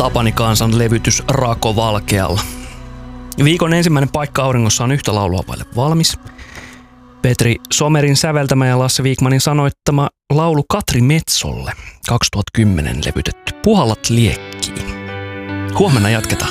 Tapani Kansan levytys Rako Valkealla. Viikon ensimmäinen paikka auringossa on yhtä laulua vaille valmis. Petri Somerin säveltämä ja Lasse Wikmanin sanoittama laulu Katri Metsolle 2010 levytetty Puhallat liekkiin. Huomenna jatketaan.